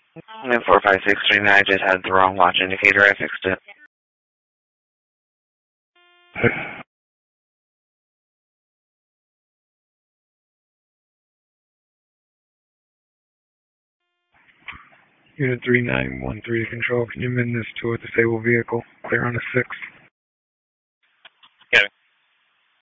And 45639, I just had the wrong watch indicator. I fixed it. Unit 3913 to control. Can you amend this to a disabled vehicle? Clear on a 6th.